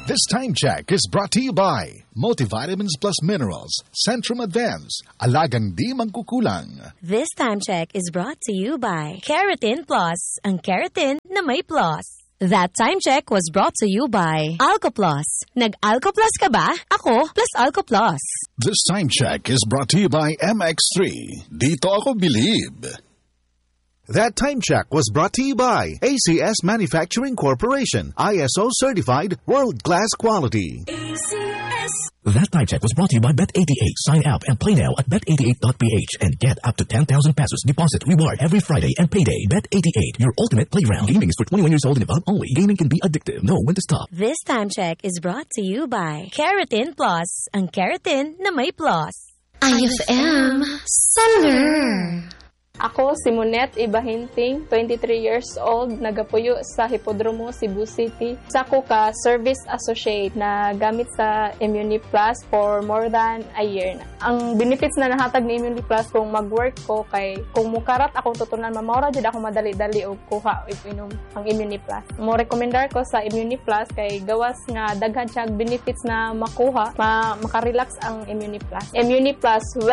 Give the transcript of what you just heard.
This time check is brought to you by Multivitamins Plus Minerals, Centrum Advance, Alagang Di Magkukulang. This time check is brought to you by Keratin Plus, ang keratin na may plus. That time check was brought to you by AlcoPlus. Nag-AlcoPlus ka ba? Ako plus AlcoPlus. This time check is brought to you by MX3. Dito ako believe. That time check was brought to you by ACS Manufacturing Corporation, ISO certified world-class quality. ACS. That time check was brought to you by Bet88. Sign up and play now at bet88.ph and get up to 10,000 pesos deposit reward every Friday and payday. Bet88, your ultimate playground. Gaming is for 21 years old and above only. Gaming can be addictive. Know when to stop. This time check is brought to you by Keratin Plus, ang keratin na may plus. IFM Summer. Ako, si Monet Ibahinting, 23 years old, nagapuyo sa Hipodromo, Cebu City. Sa ko ka Service Associate na gamit sa ImmuniPlus for more than a year na. Ang benefits na nahatag ni ImmuniPlus kung mag-work ko kay kung mukarat akong tutunan, mamawra dyan ako madali-dali o kuha o inom ang ImmuniPlus. Mo rekomendar ko sa ImmuniPlus kay gawas nga daghan siya benefits na makuha, makarelax ang ImmuniPlus. ImmuniPlus,